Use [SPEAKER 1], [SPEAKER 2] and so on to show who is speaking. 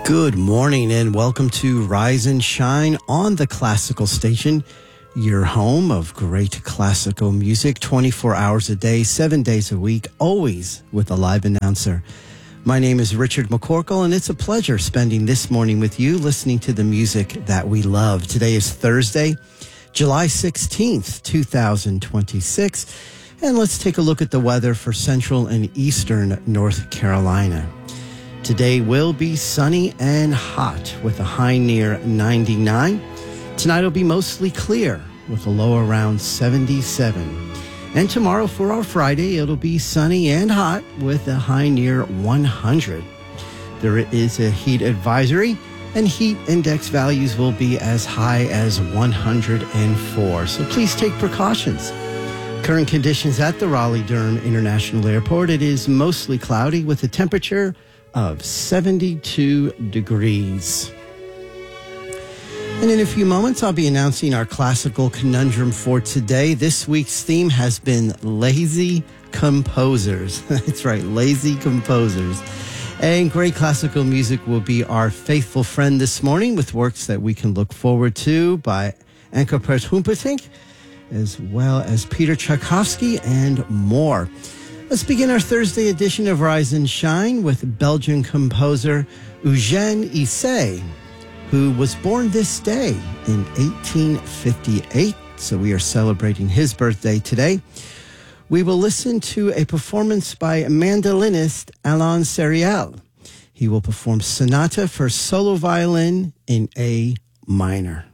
[SPEAKER 1] Good morning and welcome to Rise and Shine on the Classical Station, your home of great classical music 24 hours a day, 7 days a week, always with a live announcer. My name is Richard McCorkle, and it's a pleasure spending this morning with you listening to the music that we love. Today is Thursday, July 16th, 2026, and let's take a look at the weather for central and eastern North Carolina. Today will be sunny and hot with a high near 99. Tonight will be mostly clear with a low around 77. And tomorrow for our Friday, it'll be sunny and hot with a high near 100. There is a heat advisory, and heat index values will be as high as 104. So please take precautions. Current conditions at the Raleigh-Durham International Airport. It is mostly cloudy with a temperature of 72 degrees. And in a few moments, I'll be announcing our classical conundrum for today. This week's theme has been lazy composers. That's right, lazy composers. And great classical music will be our faithful friend this morning with works that we can look forward to by Anke Humperdinck, as well as Peter Tchaikovsky and more. Let's begin our Thursday edition of Rise and Shine with Belgian composer Eugène Issay, who was born this day in 1858. So we are celebrating his birthday today. We will listen to a performance by mandolinist Alain Cerial. He will perform Sonata for solo violin in A minor.